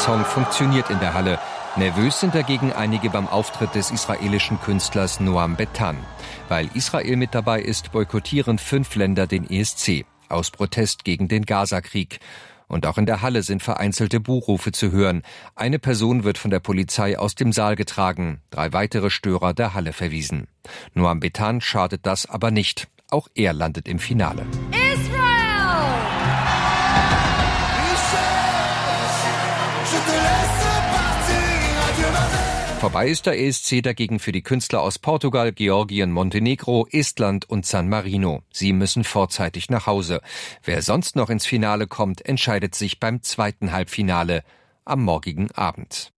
Song funktioniert in der Halle. Nervös sind dagegen einige beim Auftritt des israelischen Künstlers Noam Betan. Weil Israel mit dabei ist, boykottieren 5 Länder den ESC. Aus Protest gegen den Gaza-Krieg. Und auch in der Halle sind vereinzelte Buhrufe zu hören. Eine Person wird von der Polizei aus dem Saal getragen, 3 weitere Störer der Halle verwiesen. Noam Betan schadet das aber nicht. Auch er landet im Finale. Vorbei ist der ESC dagegen für die Künstler aus Portugal, Georgien, Montenegro, Estland und San Marino. Sie müssen vorzeitig nach Hause. Wer sonst noch ins Finale kommt, entscheidet sich beim 2. Halbfinale am morgigen Abend.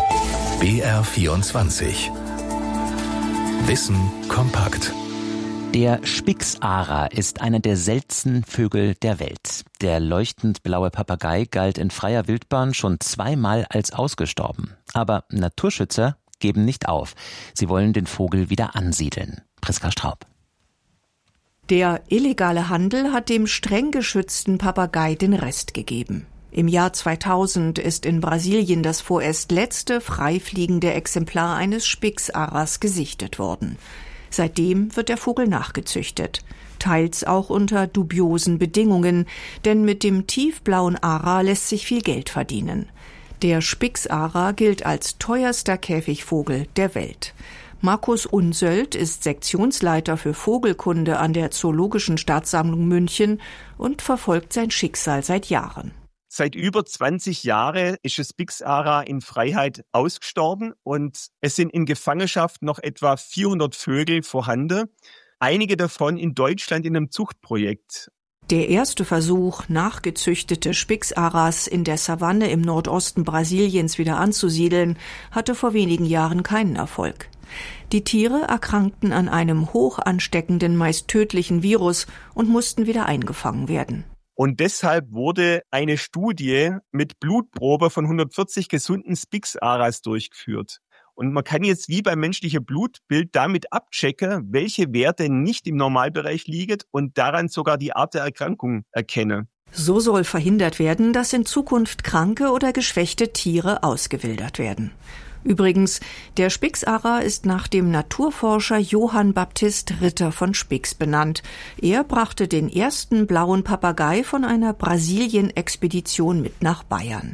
BR24 Wissen kompakt. Der Spix-Ara ist einer der seltensten Vögel der Welt. Der leuchtend blaue Papagei galt in freier Wildbahn schon 2-mal als ausgestorben. Aber Naturschützer geben nicht auf. Sie wollen den Vogel wieder ansiedeln. Priska Straub. Der illegale Handel hat dem streng geschützten Papagei den Rest gegeben. Im Jahr 2000 ist in Brasilien das vorerst letzte freifliegende Exemplar eines Spix-Aras gesichtet worden. Seitdem wird der Vogel nachgezüchtet, teils auch unter dubiosen Bedingungen, denn mit dem tiefblauen Ara lässt sich viel Geld verdienen. Der Spix-Ara gilt als teuerster Käfigvogel der Welt. Markus Unsöld ist Sektionsleiter für Vogelkunde an der Zoologischen Staatssammlung München und verfolgt sein Schicksal seit Jahren. Seit über 20 Jahren ist das Spix-Ara in Freiheit ausgestorben und es sind in Gefangenschaft noch etwa 400 Vögel vorhanden. Einige davon in Deutschland in einem Zuchtprojekt. Der erste Versuch, nachgezüchtete Spix-Aras in der Savanne im Nordosten Brasiliens wieder anzusiedeln, hatte vor wenigen Jahren keinen Erfolg. Die Tiere erkrankten an einem hoch ansteckenden, meist tödlichen Virus und mussten wieder eingefangen werden. Und deshalb wurde eine Studie mit Blutprobe von 140 gesunden Spix-Aras durchgeführt. Und man kann jetzt wie beim menschlichen Blutbild damit abchecken, welche Werte nicht im Normalbereich liegen und daran sogar die Art der Erkrankung erkennen. So soll verhindert werden, dass in Zukunft kranke oder geschwächte Tiere ausgewildert werden. Übrigens, der Spix-Ara ist nach dem Naturforscher Johann Baptist Ritter von Spix benannt. Er brachte den ersten blauen Papagei von einer Brasilien-Expedition mit nach Bayern.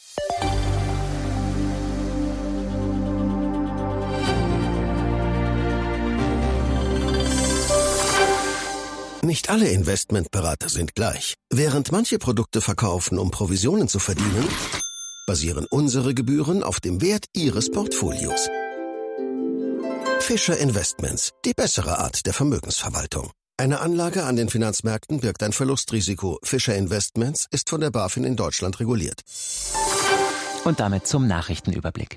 Nicht alle Investmentberater sind gleich. Während manche Produkte verkaufen, um Provisionen zu verdienen, basieren unsere Gebühren auf dem Wert Ihres Portfolios. Fischer Investments, die bessere Art der Vermögensverwaltung. Eine Anlage an den Finanzmärkten birgt ein Verlustrisiko. Fischer Investments ist von der BaFin in Deutschland reguliert. Und damit zum Nachrichtenüberblick.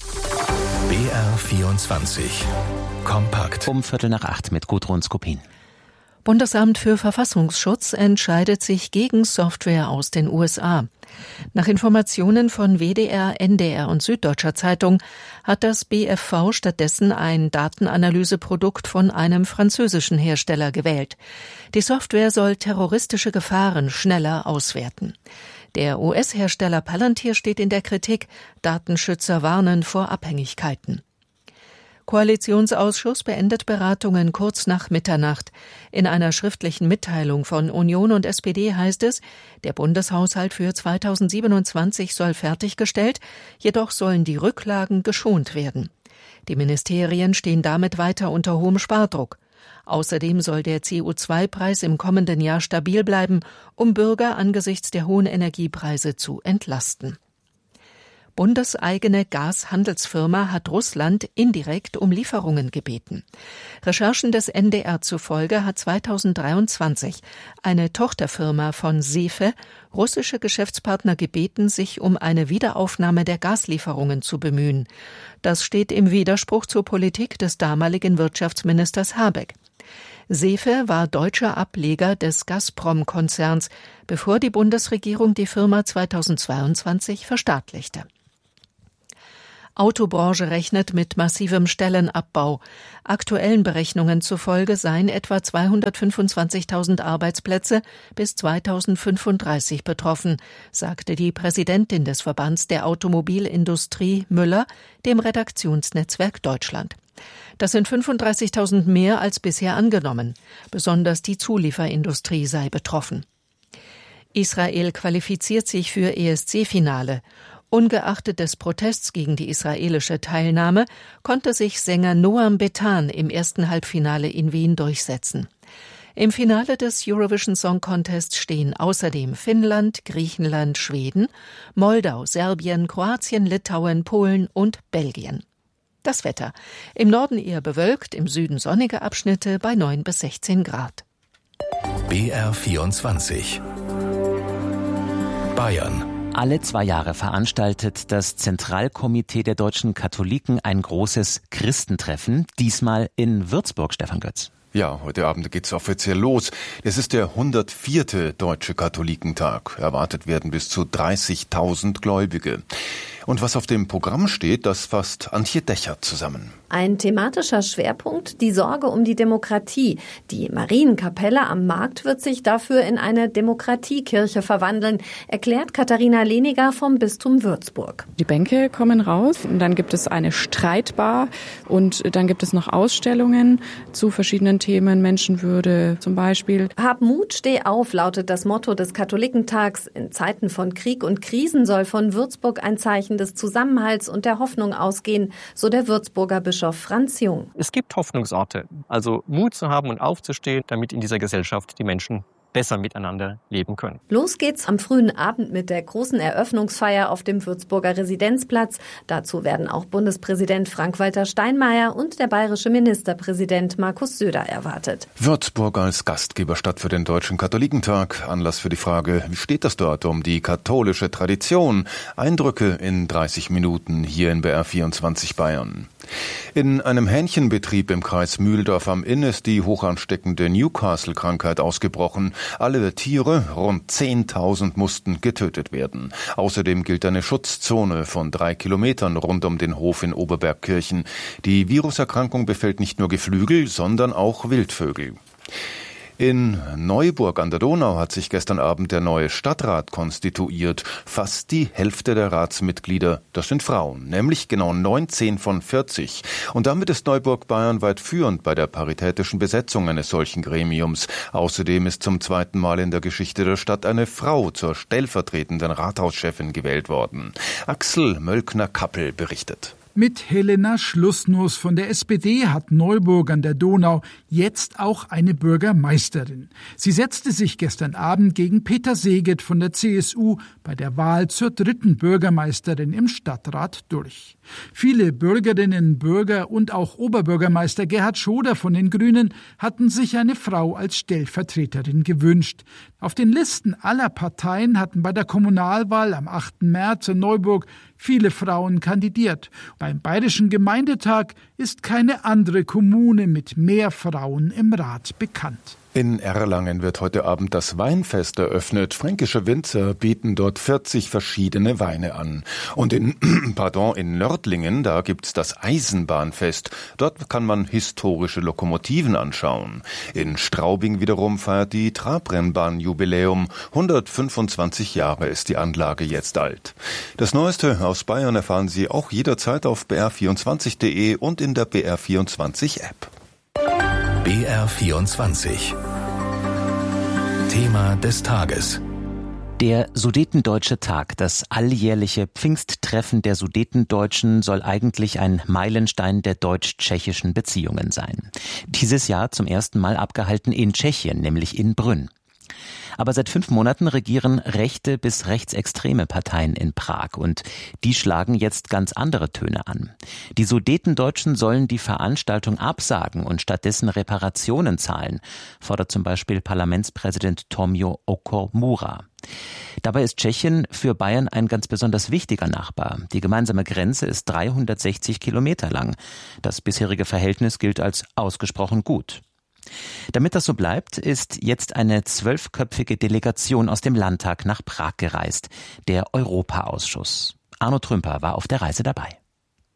BR24 kompakt. Um 7:45 mit Gudrun Skopin. Bundesamt für Verfassungsschutz entscheidet sich gegen Software aus den USA. Nach Informationen von WDR, NDR und Süddeutscher Zeitung hat das BfV stattdessen ein Datenanalyseprodukt von einem französischen Hersteller gewählt. Die Software soll terroristische Gefahren schneller auswerten. Der US-Hersteller Palantir steht in der Kritik. Datenschützer warnen vor Abhängigkeiten. Koalitionsausschuss beendet Beratungen kurz nach Mitternacht. In einer schriftlichen Mitteilung von Union und SPD heißt es, der Bundeshaushalt für 2027 soll fertiggestellt, jedoch sollen die Rücklagen geschont werden. Die Ministerien stehen damit weiter unter hohem Spardruck. Außerdem soll der CO2-Preis im kommenden Jahr stabil bleiben, um Bürger angesichts der hohen Energiepreise zu entlasten. Bundeseigene Gashandelsfirma hat Russland indirekt um Lieferungen gebeten. Recherchen des NDR zufolge hat 2023 eine Tochterfirma von Sefe russische Geschäftspartner gebeten, sich um eine Wiederaufnahme der Gaslieferungen zu bemühen. Das steht im Widerspruch zur Politik des damaligen Wirtschaftsministers Habeck. Sefe war deutscher Ableger des Gazprom-Konzerns, bevor die Bundesregierung die Firma 2022 verstaatlichte. Autobranche rechnet mit massivem Stellenabbau. Aktuellen Berechnungen zufolge seien etwa 225.000 Arbeitsplätze bis 2035 betroffen, sagte die Präsidentin des Verbands der Automobilindustrie Müller dem Redaktionsnetzwerk Deutschland. Das sind 35.000 mehr als bisher angenommen. Besonders die Zulieferindustrie sei betroffen. Israel qualifiziert sich für ESC-Finale. Ungeachtet des Protests gegen die israelische Teilnahme konnte sich Sänger Noam Betan im ersten Halbfinale in Wien durchsetzen. Im Finale des Eurovision Song Contest stehen außerdem Finnland, Griechenland, Schweden, Moldau, Serbien, Kroatien, Litauen, Polen und Belgien. Das Wetter. Im Norden eher bewölkt, im Süden sonnige Abschnitte bei 9 bis 16 Grad. BR24 Bayern. Alle 2 Jahre veranstaltet das Zentralkomitee der deutschen Katholiken ein großes Christentreffen, diesmal in Würzburg, Stefan Götz. Ja, heute Abend geht's offiziell los. Es ist der 104. Deutsche Katholikentag. Erwartet werden bis zu 30.000 Gläubige. Und was auf dem Programm steht, das fasst Antje Dechert zusammen. Ein thematischer Schwerpunkt, die Sorge um die Demokratie. Die Marienkapelle am Markt wird sich dafür in eine Demokratiekirche verwandeln, erklärt Katharina Lehniger vom Bistum Würzburg. Die Bänke kommen raus und dann gibt es eine Streitbar und dann gibt es noch Ausstellungen zu verschiedenen Themen, Menschenwürde zum Beispiel. Hab Mut, steh auf, lautet das Motto des Katholikentags. In Zeiten von Krieg und Krisen soll von Würzburg ein Zeichen des Zusammenhalts und der Hoffnung ausgehen, so der Würzburger Bischof Franz Jung. Es gibt Hoffnungsorte, also Mut zu haben und aufzustehen, damit in dieser Gesellschaft die Menschen besser miteinander leben können. Los geht's am frühen Abend mit der großen Eröffnungsfeier auf dem Würzburger Residenzplatz. Dazu werden auch Bundespräsident Frank-Walter Steinmeier und der bayerische Ministerpräsident Markus Söder erwartet. Würzburg als Gastgeberstadt für den Deutschen Katholikentag. Anlass für die Frage, wie steht das dort um die katholische Tradition? Eindrücke in 30 Minuten hier in BR24 Bayern. In einem Hähnchenbetrieb im Kreis Mühldorf am Inn ist die hochansteckende Newcastle-Krankheit ausgebrochen. Alle Tiere, rund 10.000, mussten getötet werden. Außerdem gilt eine Schutzzone von 3 Kilometern rund um den Hof in Oberbergkirchen. Die Viruserkrankung befällt nicht nur Geflügel, sondern auch Wildvögel. In Neuburg an der Donau hat sich gestern Abend der neue Stadtrat konstituiert. Fast die Hälfte der Ratsmitglieder, das sind Frauen, nämlich genau 19 von 40. Und damit ist Neuburg bayernweit führend bei der paritätischen Besetzung eines solchen Gremiums. Außerdem ist zum 2. Mal in der Geschichte der Stadt eine Frau zur stellvertretenden Rathauschefin gewählt worden. Axel Mölkner-Kappel berichtet. Mit Helena Schlussnuss von der SPD hat Neuburg an der Donau jetzt auch eine Bürgermeisterin. Sie setzte sich gestern Abend gegen Peter Seget von der CSU bei der Wahl zur 3. Bürgermeisterin im Stadtrat durch. Viele Bürgerinnen, Bürger und auch Oberbürgermeister Gerhard Schoder von den Grünen hatten sich eine Frau als Stellvertreterin gewünscht. Auf den Listen aller Parteien hatten bei der Kommunalwahl am 8. März in Neuburg viele Frauen kandidiert. Beim Bayerischen Gemeindetag ist keine andere Kommune mit mehr Frauen im Rat bekannt. In Erlangen wird heute Abend das Weinfest eröffnet. Fränkische Winzer bieten dort 40 verschiedene Weine an. Und in Nördlingen, da gibt's das Eisenbahnfest. Dort kann man historische Lokomotiven anschauen. In Straubing wiederum feiert die Trabrennbahn Jubiläum. 125 Jahre ist die Anlage jetzt alt. Das Neueste aus Bayern erfahren Sie auch jederzeit auf br24.de und in der BR24-App. BR24 Thema des Tages. Der Sudetendeutsche Tag, das alljährliche Pfingsttreffen der Sudetendeutschen, soll eigentlich ein Meilenstein der deutsch-tschechischen Beziehungen sein. Dieses Jahr zum ersten Mal abgehalten in Tschechien, nämlich in Brünn. Aber seit 5 Monaten regieren rechte bis rechtsextreme Parteien in Prag und die schlagen jetzt ganz andere Töne an. Die Sudetendeutschen sollen die Veranstaltung absagen und stattdessen Reparationen zahlen, fordert zum Beispiel Parlamentspräsident Tomio Okomura. Dabei ist Tschechien für Bayern ein ganz besonders wichtiger Nachbar. Die gemeinsame Grenze ist 360 Kilometer lang. Das bisherige Verhältnis gilt als ausgesprochen gut. Damit das so bleibt, ist jetzt eine 12-köpfige Delegation aus dem Landtag nach Prag gereist, der Europaausschuss. Arno Trümper war auf der Reise dabei.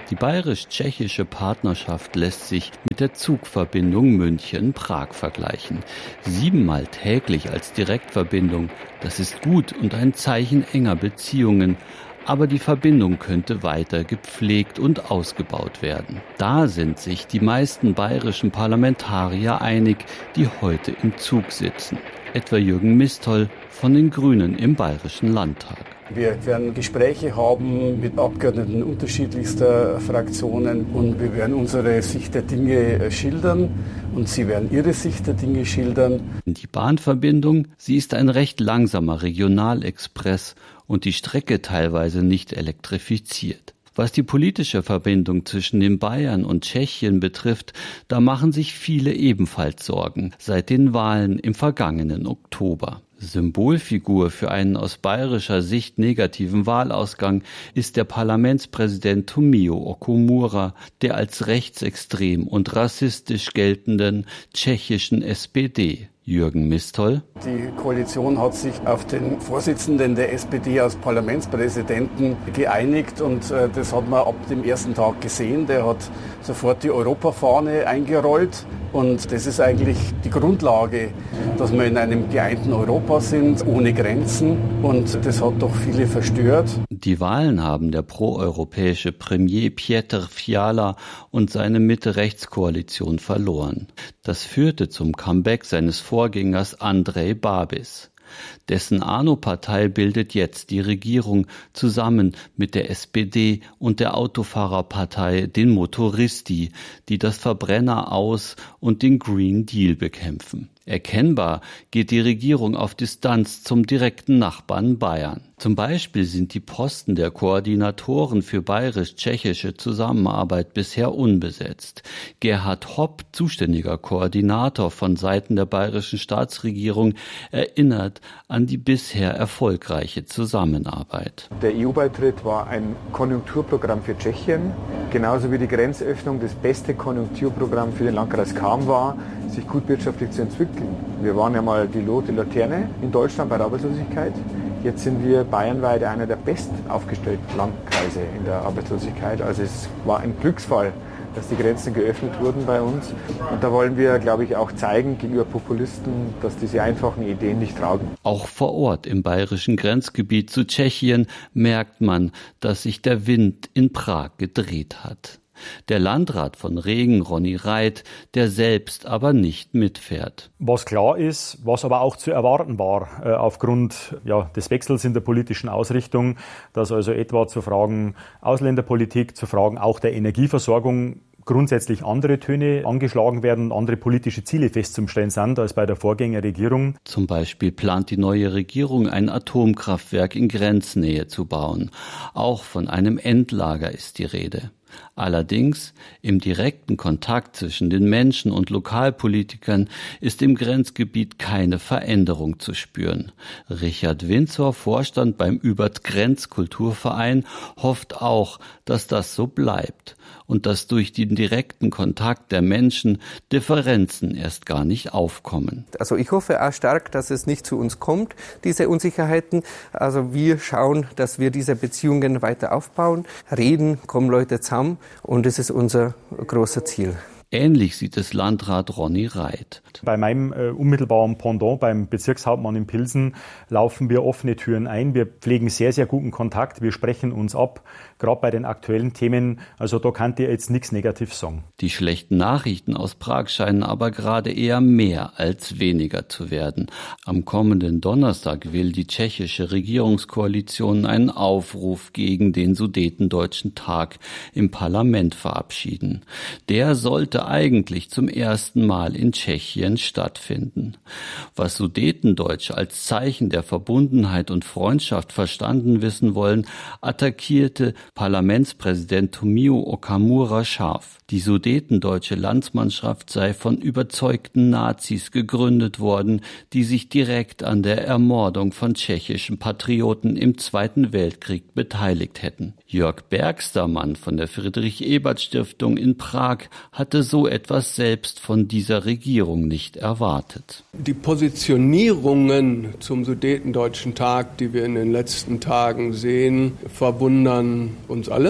Die bayerisch-tschechische Partnerschaft lässt sich mit der Zugverbindung München-Prag vergleichen. 7-mal täglich als Direktverbindung, das ist gut und ein Zeichen enger Beziehungen. Aber die Verbindung könnte weiter gepflegt und ausgebaut werden. Da sind sich die meisten bayerischen Parlamentarier einig, die heute im Zug sitzen. Etwa Jürgen Mistoll von den Grünen im Bayerischen Landtag. Wir werden Gespräche haben mit Abgeordneten unterschiedlichster Fraktionen und wir werden unsere Sicht der Dinge schildern und sie werden ihre Sicht der Dinge schildern. Die Bahnverbindung, sie ist ein recht langsamer Regionalexpress und die Strecke teilweise nicht elektrifiziert. Was die politische Verbindung zwischen den Bayern und Tschechien betrifft, da machen sich viele ebenfalls Sorgen seit den Wahlen im vergangenen Oktober. Symbolfigur für einen aus bayerischer Sicht negativen Wahlausgang ist der Parlamentspräsident Tomio Okamura, der als rechtsextrem und rassistisch geltenden tschechischen SPD. Jürgen Mistoll. Die Koalition hat sich auf den Vorsitzenden der SPD als Parlamentspräsidenten geeinigt und das hat man ab dem ersten Tag gesehen. Der hat sofort die Europafahne eingerollt und das ist eigentlich die Grundlage, dass wir in einem geeinten Europa sind, ohne Grenzen und das hat doch viele verstört. Die Wahlen haben der proeuropäische Premier Péter Fiala und seine Mitte-Rechts-Koalition verloren. Das führte zum Comeback seines Vorgängers Andrej Babis. Dessen ANO-Partei bildet jetzt die Regierung zusammen mit der SPD und der Autofahrerpartei den Motoristi, die das Verbrenner aus und den Green Deal bekämpfen. Erkennbar geht die Regierung auf Distanz zum direkten Nachbarn Bayern. Zum Beispiel sind die Posten der Koordinatoren für bayerisch-tschechische Zusammenarbeit bisher unbesetzt. Gerhard Hopp, zuständiger Koordinator von Seiten der bayerischen Staatsregierung, erinnert an die bisher erfolgreiche Zusammenarbeit. Der EU-Beitritt war ein Konjunkturprogramm für Tschechien, genauso wie die Grenzöffnung das beste Konjunkturprogramm für den Landkreis Cham war, sich gut wirtschaftlich zu entwickeln. Wir waren ja mal die rote Laterne in Deutschland bei der Arbeitslosigkeit. Jetzt sind wir bayernweit einer der best aufgestellten Landkreise in der Arbeitslosigkeit. Also es war ein Glücksfall, dass die Grenzen geöffnet wurden bei uns. Und da wollen wir, glaube ich, auch zeigen gegenüber Populisten, dass diese einfachen Ideen nicht tragen. Auch vor Ort im bayerischen Grenzgebiet zu Tschechien merkt man, dass sich der Wind in Prag gedreht hat. Der Landrat von Regen, Ronny Reit, der selbst aber nicht mitfährt. Was klar ist, was aber auch zu erwarten war, aufgrund des Wechsels in der politischen Ausrichtung, dass also etwa zu Fragen Ausländerpolitik, zu Fragen auch der Energieversorgung grundsätzlich andere Töne angeschlagen werden, andere politische Ziele festzustellen sind als bei der Vorgängerregierung. Zum Beispiel plant die neue Regierung, ein Atomkraftwerk in Grenznähe zu bauen. Auch von einem Endlager ist die Rede. Allerdings im direkten Kontakt zwischen den Menschen und Lokalpolitikern ist im Grenzgebiet keine Veränderung zu spüren. Richard Windsor, Vorstand beim Übert Grenzkulturverein, hofft auch, dass das so bleibt und dass durch den direkten Kontakt der Menschen Differenzen erst gar nicht aufkommen. Also ich hoffe auch stark, dass es nicht zu uns kommt, diese Unsicherheiten. Also wir schauen, dass wir diese Beziehungen weiter aufbauen. Reden, kommen Leute zusammen und das ist unser großes Ziel. Ähnlich sieht es Landrat Ronny Reit. Bei meinem unmittelbaren Pendant, beim Bezirkshauptmann in Pilsen, laufen wir offene Türen ein. Wir pflegen sehr, sehr guten Kontakt. Wir sprechen uns ab, gerade bei den aktuellen Themen. Also da kann ich jetzt nichts Negatives sagen. Die schlechten Nachrichten aus Prag scheinen aber gerade eher mehr als weniger zu werden. Am kommenden Donnerstag will die tschechische Regierungskoalition einen Aufruf gegen den Sudetendeutschen Tag im Parlament verabschieden. Der sollte eigentlich zum ersten Mal in Tschechien stattfinden. Was Sudetendeutsche als Zeichen der Verbundenheit und Freundschaft verstanden wissen wollen, attackierte Parlamentspräsident Tomio Okamura scharf. Die sudetendeutsche Landsmannschaft sei von überzeugten Nazis gegründet worden, die sich direkt an der Ermordung von tschechischen Patrioten im Zweiten Weltkrieg beteiligt hätten. Jörg Bergstermann von der Friedrich-Ebert-Stiftung in Prag hatte so etwas selbst von dieser Regierung nicht erwartet. Die Positionierungen zum Sudetendeutschen Tag, die wir in den letzten Tagen sehen, verwundern uns alle.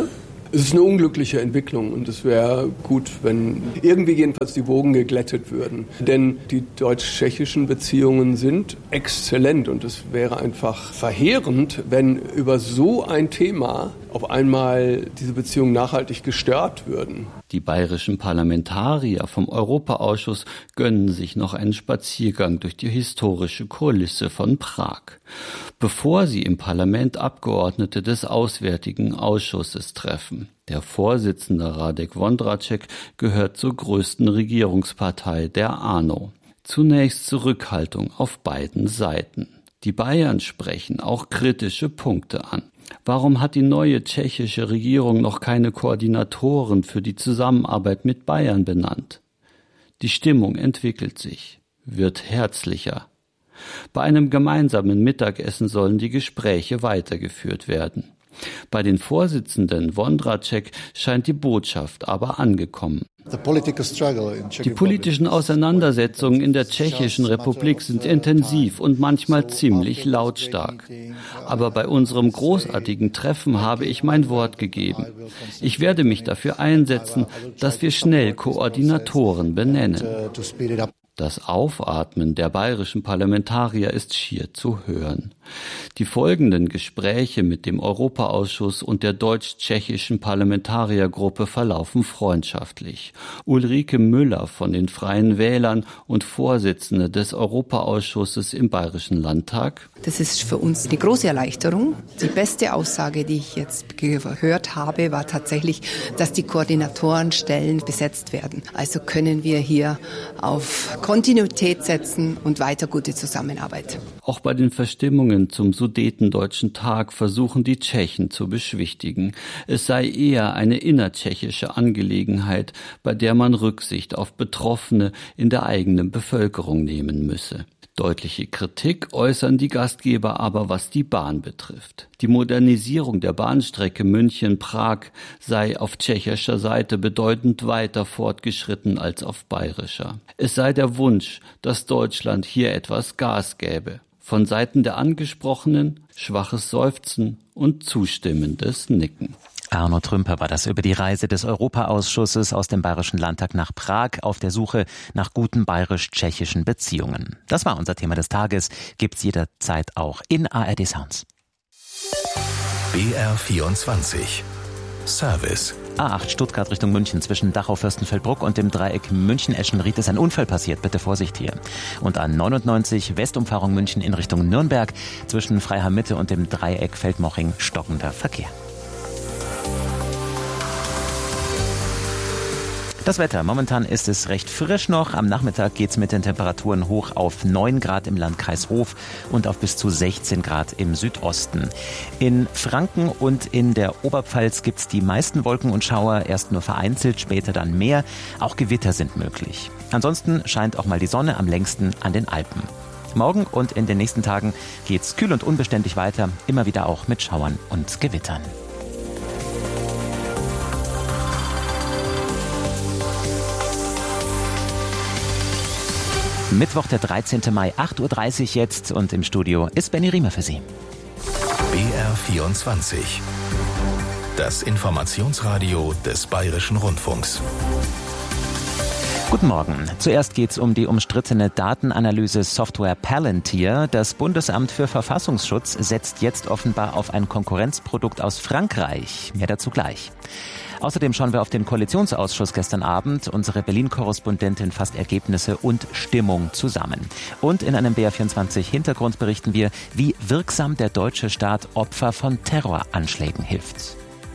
Es ist eine unglückliche Entwicklung und es wäre gut, wenn irgendwie jedenfalls die Wogen geglättet würden. Denn die deutsch-tschechischen Beziehungen sind exzellent und es wäre einfach verheerend, wenn über so ein Thema auf einmal diese Beziehungen nachhaltig gestört würden. Die bayerischen Parlamentarier vom Europaausschuss gönnen sich noch einen Spaziergang durch die historische Kulisse von Prag, bevor sie im Parlament Abgeordnete des Auswärtigen Ausschusses treffen. Der Vorsitzende Radek Vondráček gehört zur größten Regierungspartei der ANO. Zunächst Zurückhaltung auf beiden Seiten. Die Bayern sprechen auch kritische Punkte an. Warum hat die neue tschechische Regierung noch keine Koordinatoren für die Zusammenarbeit mit Bayern benannt? Die Stimmung entwickelt sich, wird herzlicher. Bei einem gemeinsamen Mittagessen sollen die Gespräche weitergeführt werden. Bei den Vorsitzenden Vondráček scheint die Botschaft aber angekommen. Die politischen Auseinandersetzungen in der Tschechischen Republik sind intensiv und manchmal ziemlich lautstark. Aber bei unserem großartigen Treffen habe ich mein Wort gegeben. Ich werde mich dafür einsetzen, dass wir schnell Koordinatoren benennen. Das Aufatmen der bayerischen Parlamentarier ist schier zu hören. Die folgenden Gespräche mit dem Europaausschuss und der deutsch-tschechischen Parlamentariergruppe verlaufen freundschaftlich. Ulrike Müller von den Freien Wählern und Vorsitzende des Europaausschusses im Bayerischen Landtag. Das ist für uns eine große Erleichterung. Die beste Aussage, die ich jetzt gehört habe, war tatsächlich, dass die Koordinatorenstellen besetzt werden. Also können wir hier auf Kontinuität setzen und weiter gute Zusammenarbeit. Auch bei den Verstimmungen zum Sudetendeutschen Tag versuchen die Tschechen zu beschwichtigen. Es sei eher eine innertschechische Angelegenheit, bei der man Rücksicht auf Betroffene in der eigenen Bevölkerung nehmen müsse. Deutliche Kritik äußern die Gastgeber aber, was die Bahn betrifft. Die Modernisierung der Bahnstrecke München-Prag sei auf tschechischer Seite bedeutend weiter fortgeschritten als auf bayerischer. Es sei der Wunsch, dass Deutschland hier etwas Gas gäbe. Von Seiten der Angesprochenen schwaches Seufzen und zustimmendes Nicken. Arno Trümper war das über die Reise des Europaausschusses aus dem Bayerischen Landtag nach Prag auf der Suche nach guten bayerisch-tschechischen Beziehungen. Das war unser Thema des Tages, gibt's jederzeit auch in ARD Sounds. BR24 Service. A8 Stuttgart Richtung München zwischen Dachau-Fürstenfeldbruck und dem Dreieck München-Eschenried ist ein Unfall passiert. Bitte Vorsicht hier. Und an 99 Westumfahrung München in Richtung Nürnberg zwischen Freiham-Mitte und dem Dreieck Feldmoching stockender Verkehr. Das Wetter. Momentan ist es recht frisch noch. Am Nachmittag geht's mit den Temperaturen hoch auf 9 Grad im Landkreis Hof und auf bis zu 16 Grad im Südosten. In Franken und in der Oberpfalz gibt's die meisten Wolken und Schauer, erst nur vereinzelt, später dann mehr. Auch Gewitter sind möglich. Ansonsten scheint auch mal die Sonne am längsten an den Alpen. Morgen und in den nächsten Tagen geht's kühl und unbeständig weiter, immer wieder auch mit Schauern und Gewittern. Mittwoch, der 13. Mai, 8.30 Uhr jetzt und im Studio ist Benny Riemer für Sie. BR24. Das Informationsradio des Bayerischen Rundfunks. Guten Morgen. Zuerst geht's um die umstrittene Datenanalyse-Software Palantir. Das Bundesamt für Verfassungsschutz setzt jetzt offenbar auf ein Konkurrenzprodukt aus Frankreich. Mehr dazu gleich. Außerdem schauen wir auf den Koalitionsausschuss gestern Abend. Unsere Berlin-Korrespondentin fasst Ergebnisse und Stimmung zusammen. Und in einem BR24-Hintergrund berichten wir, wie wirksam der deutsche Staat Opfer von Terroranschlägen hilft.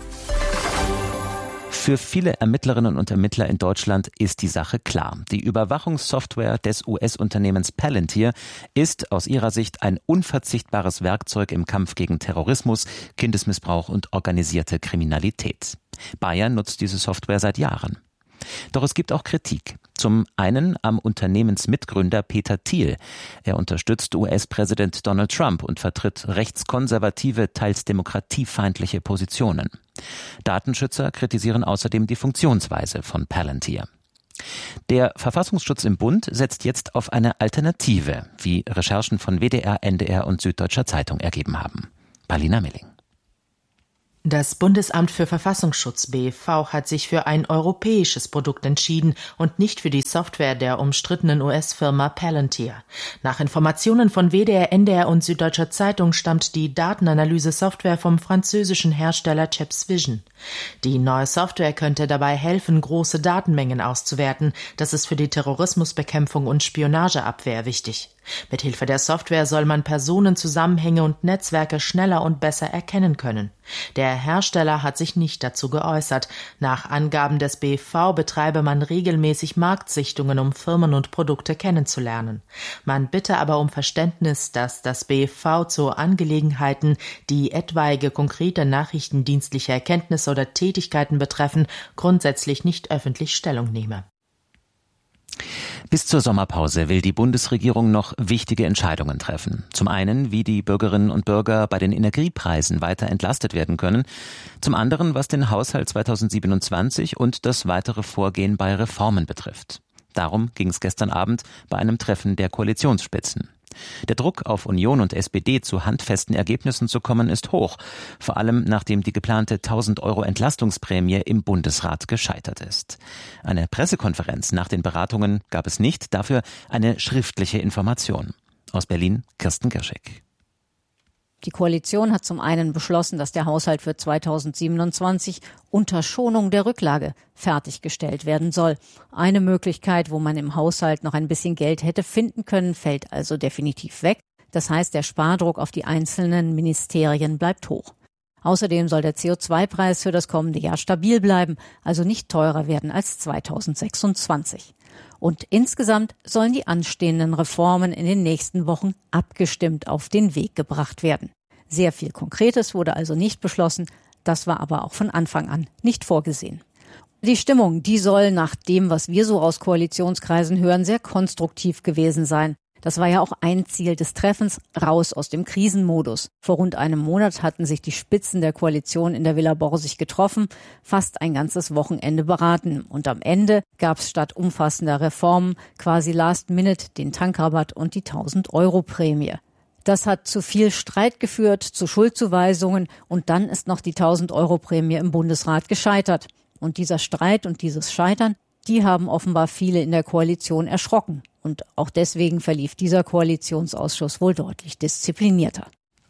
Für viele Ermittlerinnen und Ermittler in Deutschland ist die Sache klar. Die Überwachungssoftware des US-Unternehmens Palantir ist aus ihrer Sicht ein unverzichtbares Werkzeug im Kampf gegen Terrorismus, Kindesmissbrauch und organisierte Kriminalität. Bayern nutzt diese Software seit Jahren. Doch es gibt auch Kritik. Zum einen am Unternehmensmitgründer Peter Thiel. Er unterstützt US-Präsident Donald Trump und vertritt rechtskonservative, teils demokratiefeindliche Positionen. Datenschützer kritisieren außerdem die Funktionsweise von Palantir. Der Verfassungsschutz im Bund setzt jetzt auf eine Alternative, wie Recherchen von WDR, NDR und Süddeutscher Zeitung ergeben haben. Paulina Milling. Das Bundesamt für Verfassungsschutz BFV hat sich für ein europäisches Produkt entschieden und nicht für die Software der umstrittenen US-Firma Palantir. Nach Informationen von WDR, NDR und Süddeutscher Zeitung stammt die Datenanalyse-Software vom französischen Hersteller ChapsVision. Die neue Software könnte dabei helfen, große Datenmengen auszuwerten. Das ist für die Terrorismusbekämpfung und Spionageabwehr wichtig. Mithilfe der Software soll man Personenzusammenhänge und Netzwerke schneller und besser erkennen können. Der Hersteller hat sich nicht dazu geäußert. Nach Angaben des BFV betreibe man regelmäßig Marktsichtungen, um Firmen und Produkte kennenzulernen. Man bitte aber um Verständnis, dass das BFV zu Angelegenheiten, die etwaige konkrete nachrichtendienstliche Erkenntnisse oder Tätigkeiten betreffen, grundsätzlich nicht öffentlich Stellung nehme. Bis zur Sommerpause will die Bundesregierung noch wichtige Entscheidungen treffen. Zum einen, wie die Bürgerinnen und Bürger bei den Energiepreisen weiter entlastet werden können. Zum anderen, was den Haushalt 2027 und das weitere Vorgehen bei Reformen betrifft. Darum ging es gestern Abend bei einem Treffen der Koalitionsspitzen. Der Druck auf Union und SPD, zu handfesten Ergebnissen zu kommen, ist hoch. Vor allem, nachdem die geplante 1.000 € Entlastungsprämie im Bundesrat gescheitert ist. Eine Pressekonferenz nach den Beratungen gab es nicht, dafür eine schriftliche Information. Aus Berlin, Kirsten Girschek. Die Koalition hat zum einen beschlossen, dass der Haushalt für 2027 unter Schonung der Rücklage fertiggestellt werden soll. Eine Möglichkeit, wo man im Haushalt noch ein bisschen Geld hätte finden können, fällt also definitiv weg. Das heißt, der Spardruck auf die einzelnen Ministerien bleibt hoch. Außerdem soll der CO2-Preis für das kommende Jahr stabil bleiben, also nicht teurer werden als 2026. Und insgesamt sollen die anstehenden Reformen in den nächsten Wochen abgestimmt auf den Weg gebracht werden. Sehr viel Konkretes wurde also nicht beschlossen, das war aber auch von Anfang an nicht vorgesehen. Die Stimmung, die soll nach dem, was wir so aus Koalitionskreisen hören, sehr konstruktiv gewesen sein. Das war ja auch ein Ziel des Treffens, raus aus dem Krisenmodus. Vor rund einem Monat hatten sich die Spitzen der Koalition in der Villa Borsig getroffen, fast ein ganzes Wochenende beraten. Und am Ende gab es statt umfassender Reformen quasi last minute den Tankrabatt und die 1.000 € Prämie. Das hat zu viel Streit geführt, zu Schuldzuweisungen und dann ist noch die 1.000 € Prämie im Bundesrat gescheitert. Und dieser Streit und dieses Scheitern, die haben offenbar viele in der Koalition erschrocken. Und auch deswegen verlief dieser Koalitionsausschuss wohl deutlich disziplinierter.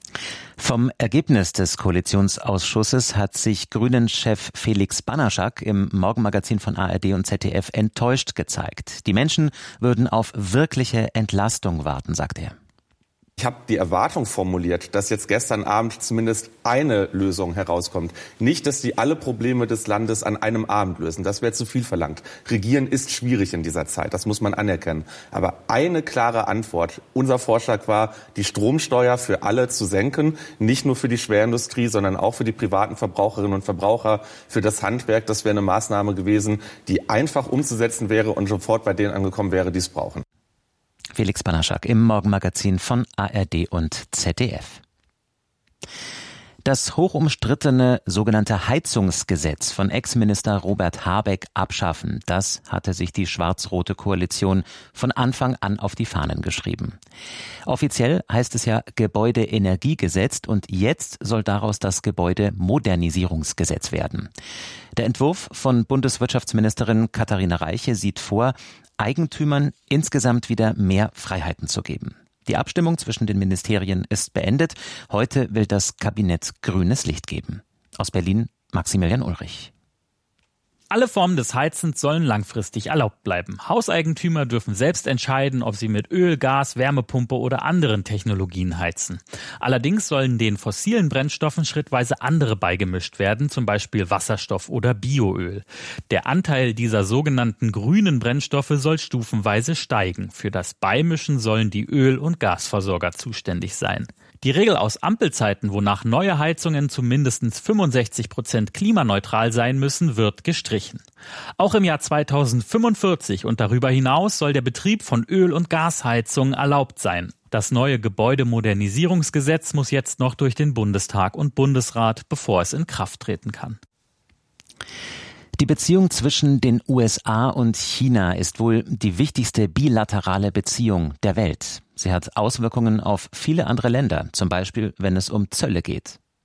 Vom Ergebnis des Koalitionsausschusses hat sich Grünen-Chef Felix Banaschak im Morgenmagazin von ARD und ZDF enttäuscht gezeigt. Die Menschen würden auf wirkliche Entlastung warten, sagt er. Ich habe die Erwartung formuliert, dass jetzt gestern Abend zumindest eine Lösung herauskommt. Nicht, dass die alle Probleme des Landes an einem Abend lösen. Das wäre zu viel verlangt. Regieren ist schwierig in dieser Zeit, das muss man anerkennen. Aber eine klare Antwort. Unser Vorschlag war, die Stromsteuer für alle zu senken. Nicht nur für die Schwerindustrie, sondern auch für die privaten Verbraucherinnen und Verbraucher, für das Handwerk. Das wäre eine Maßnahme gewesen, die einfach umzusetzen wäre und sofort bei denen angekommen wäre, die es brauchen. Felix Banaschak im Morgenmagazin von ARD und ZDF. Das hochumstrittene sogenannte Heizungsgesetz von Ex-Minister Robert Habeck abschaffen, das hatte sich die schwarz-rote Koalition von Anfang an auf die Fahnen geschrieben. Offiziell heißt es ja Gebäudeenergiegesetz und jetzt soll daraus das Gebäudemodernisierungsgesetz werden. Der Entwurf von Bundeswirtschaftsministerin Katharina Reiche sieht vor, Eigentümern insgesamt wieder mehr Freiheiten zu geben. Die Abstimmung zwischen den Ministerien ist beendet. Heute will das Kabinett grünes Licht geben. Aus Berlin, Maximilian Ulrich. Alle Formen des Heizens sollen langfristig erlaubt bleiben. Hauseigentümer dürfen selbst entscheiden, ob sie mit Öl, Gas, Wärmepumpe oder anderen Technologien heizen. Allerdings sollen den fossilen Brennstoffen schrittweise andere beigemischt werden, zum Beispiel Wasserstoff oder Bioöl. Der Anteil dieser sogenannten grünen Brennstoffe soll stufenweise steigen. Für das Beimischen sollen die Öl- und Gasversorger zuständig sein. Die Regel aus Ampelzeiten, wonach neue Heizungen zu mindestens 65% klimaneutral sein müssen, wird gestrichen. Auch im Jahr 2045 und darüber hinaus soll der Betrieb von Öl- und Gasheizungen erlaubt sein. Das neue Gebäudemodernisierungsgesetz muss jetzt noch durch den Bundestag und Bundesrat, bevor es in Kraft treten kann. Die Beziehung zwischen den USA und China ist wohl die wichtigste bilaterale Beziehung der Welt. Sie hat Auswirkungen auf viele andere Länder, zum Beispiel wenn es um Zölle geht.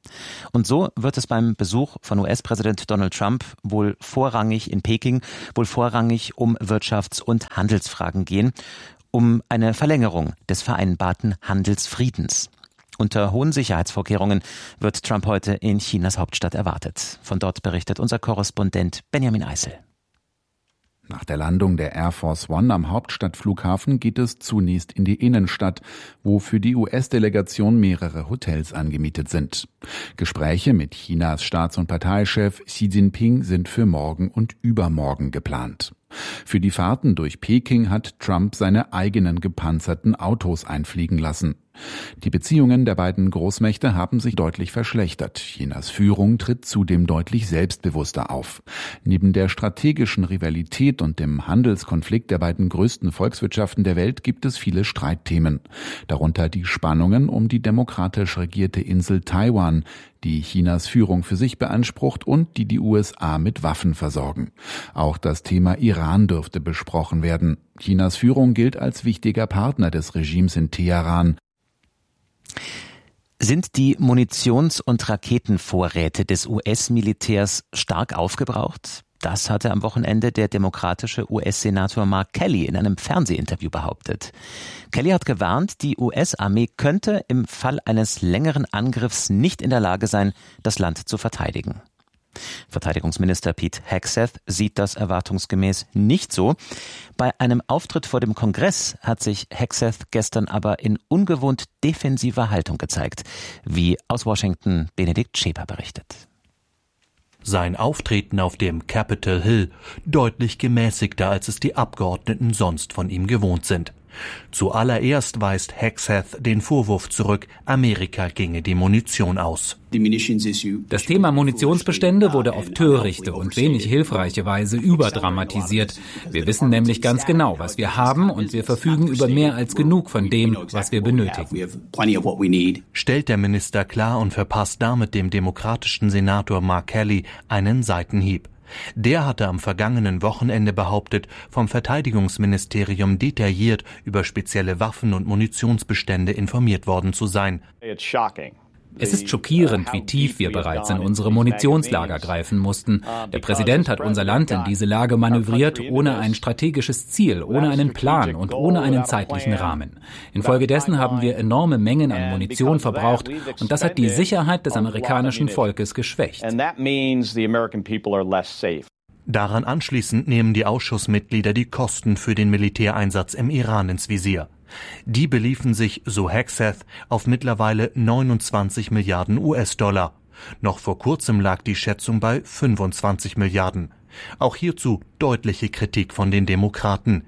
Und so wird es beim Besuch von US-Präsident Donald Trump wohl vorrangig in Peking, wohl vorrangig um Wirtschafts- und Handelsfragen gehen, um eine Verlängerung des vereinbarten Handelsfriedens. Unter hohen Sicherheitsvorkehrungen wird Trump heute in Chinas Hauptstadt erwartet. Von dort berichtet unser Korrespondent Benjamin Eisel. Nach der Landung der Air Force One am Hauptstadtflughafen geht es zunächst in die Innenstadt, wo für die US-Delegation mehrere Hotels angemietet sind. Gespräche mit Chinas Staats- und Parteichef Xi Jinping sind für morgen und übermorgen geplant. Für die Fahrten durch Peking hat Trump seine eigenen gepanzerten Autos einfliegen lassen. Die Beziehungen der beiden Großmächte haben sich deutlich verschlechtert. Chinas Führung tritt zudem deutlich selbstbewusster auf. Neben der strategischen Rivalität und dem Handelskonflikt der beiden größten Volkswirtschaften der Welt gibt es viele Streitthemen. Darunter die Spannungen um die demokratisch regierte Insel Taiwan, die Chinas Führung für sich beansprucht und die USA mit Waffen versorgen. Auch das Thema Iran dürfte besprochen werden. Chinas Führung gilt als wichtiger Partner des Regimes in Teheran. Sind die Munitions- und Raketenvorräte des US-Militärs stark aufgebraucht? Das hatte am Wochenende der demokratische US-Senator Mark Kelly in einem Fernsehinterview behauptet. Kelly hat gewarnt, die US-Armee könnte im Fall eines längeren Angriffs nicht in der Lage sein, das Land zu verteidigen. Verteidigungsminister Pete Hegseth sieht das erwartungsgemäß nicht so. Bei einem Auftritt vor dem Kongress hat sich Hegseth gestern aber in ungewohnt defensiver Haltung gezeigt, wie aus Washington Benedikt Scheper berichtet. Sein Auftreten auf dem Capitol Hill deutlich gemäßigter, als es die Abgeordneten sonst von ihm gewohnt sind. Zuallererst weist Hegseth den Vorwurf zurück, Amerika ginge die Munition aus. Das Thema Munitionsbestände wurde auf törichte und wenig hilfreiche Weise überdramatisiert. Wir wissen nämlich ganz genau, was wir haben, und wir verfügen über mehr als genug von dem, was wir benötigen. Stellt der Minister klar und verpasst damit dem demokratischen Senator Mark Kelly einen Seitenhieb. Der hatte am vergangenen Wochenende behauptet, vom Verteidigungsministerium detailliert über spezielle Waffen- und Munitionsbestände informiert worden zu sein. Es ist schockierend, wie tief wir bereits in unsere Munitionslager greifen mussten. Der Präsident hat unser Land in diese Lage manövriert, ohne ein strategisches Ziel, ohne einen Plan und ohne einen zeitlichen Rahmen. Infolgedessen haben wir enorme Mengen an Munition verbraucht, und das hat die Sicherheit des amerikanischen Volkes geschwächt. Daran anschließend nehmen die Ausschussmitglieder die Kosten für den Militäreinsatz im Iran ins Visier. Die beliefen sich, so Hegseth, auf mittlerweile 29 Milliarden US-Dollar. Noch vor kurzem lag die Schätzung bei 25 Milliarden. Auch hierzu deutliche Kritik von den Demokraten.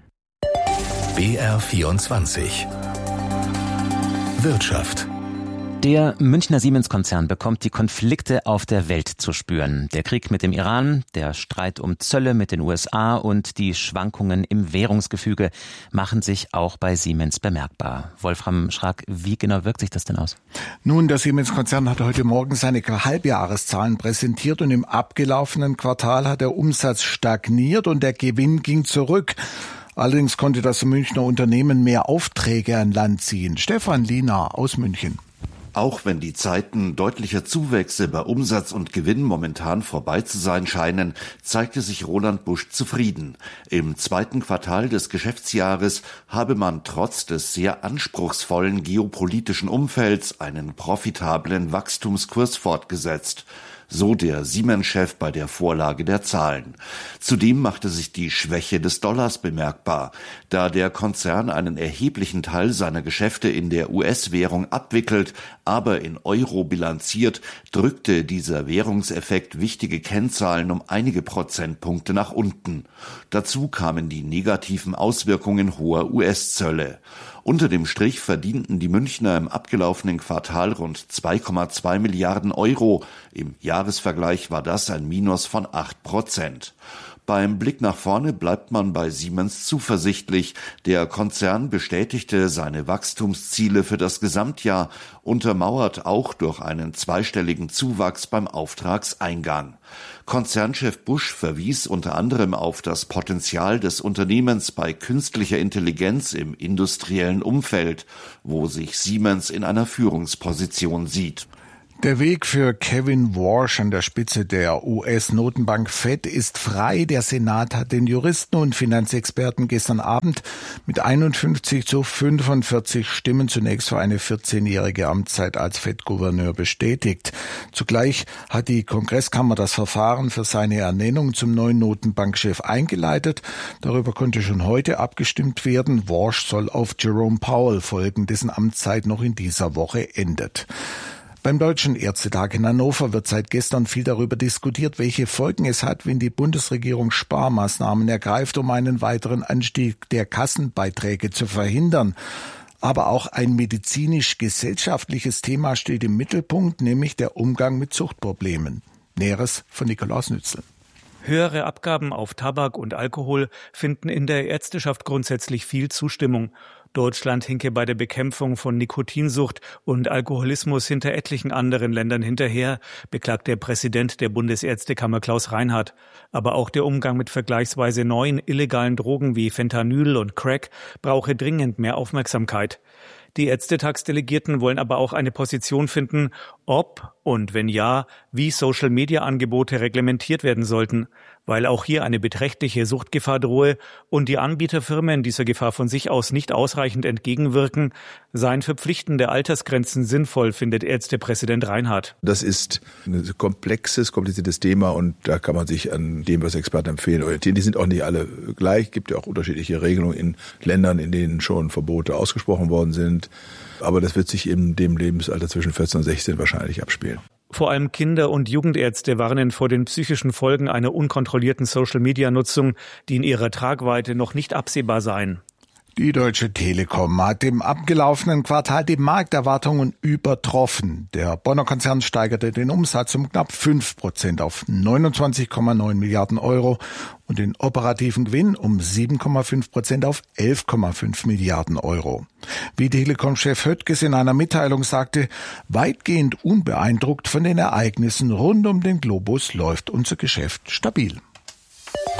BR24 Wirtschaft. Der Münchner Siemens-Konzern bekommt die Konflikte auf der Welt zu spüren. Der Krieg mit dem Iran, der Streit um Zölle mit den USA und die Schwankungen im Währungsgefüge machen sich auch bei Siemens bemerkbar. Wolfram Schrag, wie genau wirkt sich das denn aus? Nun, der Siemens-Konzern hat heute Morgen seine Halbjahreszahlen präsentiert und im abgelaufenen Quartal hat der Umsatz stagniert und der Gewinn ging zurück. Allerdings konnte das Münchner Unternehmen mehr Aufträge an Land ziehen. Stefan Liener aus München. Auch wenn die Zeiten deutlicher Zuwächse bei Umsatz und Gewinn momentan vorbei zu sein scheinen, zeigte sich Roland Busch zufrieden. Im zweiten Quartal des Geschäftsjahres habe man trotz des sehr anspruchsvollen geopolitischen Umfelds einen profitablen Wachstumskurs fortgesetzt. So der Siemens-Chef bei der Vorlage der Zahlen. Zudem machte sich die Schwäche des Dollars bemerkbar. Da der Konzern einen erheblichen Teil seiner Geschäfte in der US-Währung abwickelt, aber in Euro bilanziert, drückte dieser Währungseffekt wichtige Kennzahlen um einige Prozentpunkte nach unten. Dazu kamen die negativen Auswirkungen hoher US-Zölle. Unter dem Strich verdienten die Münchner im abgelaufenen Quartal rund 2,2 Milliarden Euro. Im Jahresvergleich war das ein Minus von 8%. Beim Blick nach vorne bleibt man bei Siemens zuversichtlich. Der Konzern bestätigte seine Wachstumsziele für das Gesamtjahr, untermauert auch durch einen zweistelligen Zuwachs beim Auftragseingang. Konzernchef Busch verwies unter anderem auf das Potenzial des Unternehmens bei künstlicher Intelligenz im industriellen Umfeld, wo sich Siemens in einer Führungsposition sieht. Der Weg für Kevin Warsh an der Spitze der US-Notenbank Fed ist frei. Der Senat hat den Juristen und Finanzexperten gestern Abend mit 51-45 Stimmen zunächst für eine 14-jährige Amtszeit als Fed-Gouverneur bestätigt. Zugleich hat die Kongresskammer das Verfahren für seine Ernennung zum neuen Notenbankchef eingeleitet. Darüber konnte schon heute abgestimmt werden. Warsh soll auf Jerome Powell folgen, dessen Amtszeit noch in dieser Woche endet. Beim Deutschen Ärztetag in Hannover wird seit gestern viel darüber diskutiert, welche Folgen es hat, wenn die Bundesregierung Sparmaßnahmen ergreift, um einen weiteren Anstieg der Kassenbeiträge zu verhindern. Aber auch ein medizinisch-gesellschaftliches Thema steht im Mittelpunkt, nämlich der Umgang mit Suchtproblemen. Näheres von Nikolaus Nützel. Höhere Abgaben auf Tabak und Alkohol finden in der Ärzteschaft grundsätzlich viel Zustimmung. Deutschland hinke bei der Bekämpfung von Nikotinsucht und Alkoholismus hinter etlichen anderen Ländern hinterher, beklagt der Präsident der Bundesärztekammer Klaus Reinhardt. Aber auch der Umgang mit vergleichsweise neuen illegalen Drogen wie Fentanyl und Crack brauche dringend mehr Aufmerksamkeit. Die Ärztetagsdelegierten wollen aber auch eine Position finden, ob und wenn ja, wie Social-Media-Angebote reglementiert werden sollten, weil auch hier eine beträchtliche Suchtgefahr drohe und die Anbieterfirmen dieser Gefahr von sich aus nicht ausreichend entgegenwirken, seien verpflichtende Altersgrenzen sinnvoll, findet Ärztepräsident Reinhardt. Das ist ein kompliziertes Thema und da kann man sich an dem, was Experten empfehlen, orientieren. Die sind auch nicht alle gleich. Es gibt ja auch unterschiedliche Regelungen in Ländern, in denen schon Verbote ausgesprochen worden sind. Aber das wird sich in dem Lebensalter zwischen 14 und 16 wahrscheinlich abspielen. Vor allem Kinder- und Jugendärzte warnen vor den psychischen Folgen einer unkontrollierten Social-Media-Nutzung, die in ihrer Tragweite noch nicht absehbar seien. Die Deutsche Telekom hat im abgelaufenen Quartal die Markterwartungen übertroffen. Der Bonner Konzern steigerte den Umsatz um knapp 5% auf 29,9 Milliarden Euro und den operativen Gewinn um 7,5% auf 11,5 Milliarden Euro. Wie Telekom-Chef Höttges in einer Mitteilung sagte, weitgehend unbeeindruckt von den Ereignissen rund um den Globus läuft unser Geschäft stabil.